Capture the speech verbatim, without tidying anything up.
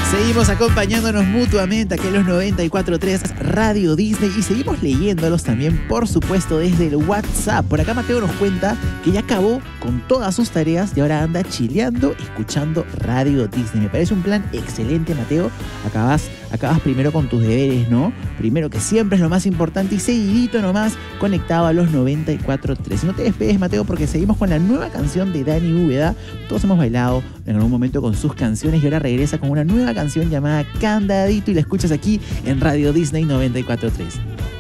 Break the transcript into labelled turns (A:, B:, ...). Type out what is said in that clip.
A: Seguimos acompañándonos mutuamente aquí en los noventa y cuatro punto tres Radio Disney y seguimos leyéndolos también, por supuesto, desde el WhatsApp. Por acá Mateo nos cuenta que ya acabó con todas sus tareas y ahora anda chileando, escuchando Radio Disney. Me parece un plan excelente, Mateo. Acabas, acabas primero con tus deberes, ¿no? Primero, que siempre es lo más importante, y seguidito nomás conectado a los noventa y cuatro punto tres. No te despegues, Mateo, porque seguimos con la nueva canción de Dani Úbeda. Todos hemos bailado en algún momento con sus canciones y ahora regresa con una nueva canción llamada Candadito y la escuchas aquí en Radio Disney noventa y cuatro punto tres.